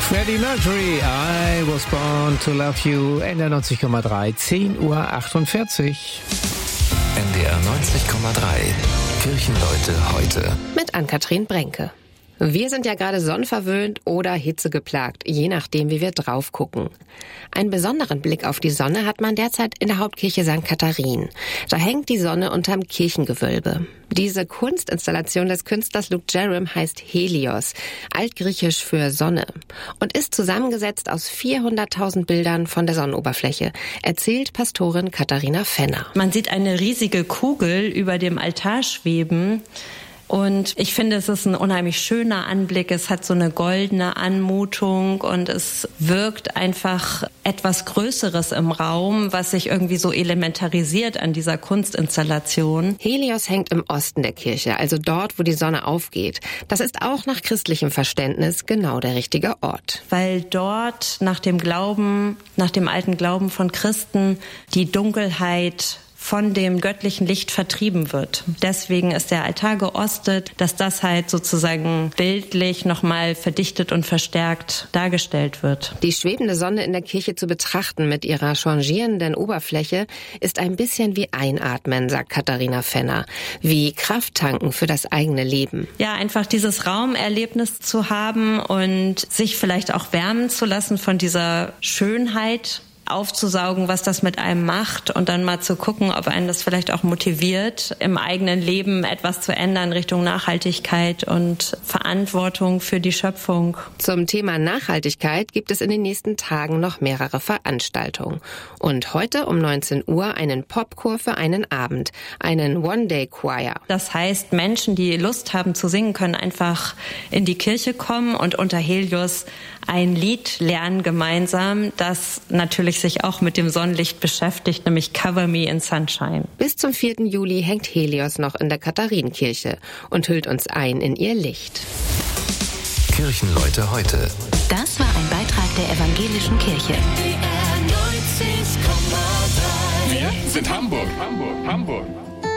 Freddie Mercury, I was born to love you, NDR 90,3, 10:48 Uhr. NDR 90,3, Kirchenleute heute. Mit Ann-Kathrin Brenke. Wir sind ja gerade sonnenverwöhnt oder hitzegeplagt, je nachdem, wie wir drauf gucken. Einen besonderen Blick auf die Sonne hat man derzeit in der Hauptkirche St. Katharin. Da hängt die Sonne unterm Kirchengewölbe. Diese Kunstinstallation des Künstlers Luke Jerram heißt Helios, altgriechisch für Sonne, und ist zusammengesetzt aus 400.000 Bildern von der Sonnenoberfläche, erzählt Pastorin Katharina Fenner. Man sieht eine riesige Kugel über dem Altar schweben. Und ich finde, es ist ein unheimlich schöner Anblick. Es hat so eine goldene Anmutung und es wirkt einfach etwas Größeres im Raum, was sich irgendwie so elementarisiert an dieser Kunstinstallation. Helios hängt im Osten der Kirche, also dort, wo die Sonne aufgeht. Das ist auch nach christlichem Verständnis genau der richtige Ort. Weil dort nach dem alten Glauben von Christen, die Dunkelheit von dem göttlichen Licht vertrieben wird. Deswegen ist der Altar geostet, dass das halt sozusagen bildlich nochmal verdichtet und verstärkt dargestellt wird. Die schwebende Sonne in der Kirche zu betrachten mit ihrer changierenden Oberfläche ist ein bisschen wie Einatmen, sagt Katharina Fenner. Wie Kraft tanken für das eigene Leben. Ja, einfach dieses Raumerlebnis zu haben und sich vielleicht auch wärmen zu lassen von dieser Schönheit, aufzusaugen, was das mit einem macht und dann mal zu gucken, ob einen das vielleicht auch motiviert, im eigenen Leben etwas zu ändern Richtung Nachhaltigkeit und Verantwortung für die Schöpfung. Zum Thema Nachhaltigkeit gibt es in den nächsten Tagen noch mehrere Veranstaltungen. Und heute um 19 Uhr einen Popchor für einen Abend, einen One-Day-Choir. Das heißt, Menschen, die Lust haben zu singen, können einfach in die Kirche kommen und unter Helios ein Lied lernen gemeinsam, das natürlich sich auch mit dem Sonnenlicht beschäftigt, nämlich Cover Me in Sunshine. Bis zum 4. Juli hängt Helios noch in der Katharinenkirche und hüllt uns ein in ihr Licht. Kirchenleute heute. Das war ein Beitrag der Evangelischen Kirche. Wir sind Hamburg.